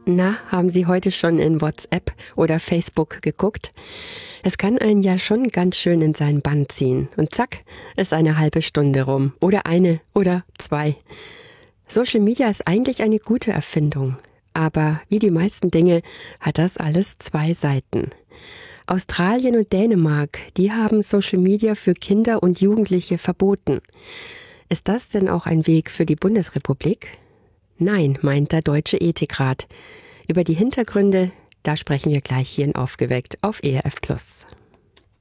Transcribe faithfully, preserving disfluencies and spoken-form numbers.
Na, haben Sie heute schon in WhatsApp oder Facebook geguckt? Es kann einen ja schon ganz schön in seinen Bann ziehen. Und zack, ist eine halbe Stunde rum. Oder eine oder zwei. Social Media ist eigentlich eine gute Erfindung. Aber wie die meisten Dinge hat das alles zwei Seiten. Australien und Dänemark, die haben Social Media für Kinder und Jugendliche verboten. Ist das denn auch ein Weg für die Bundesrepublik? Nein, meint der Deutsche Ethikrat. Über die Hintergründe, da sprechen wir gleich hier in Aufgeweckt auf E R F Plus.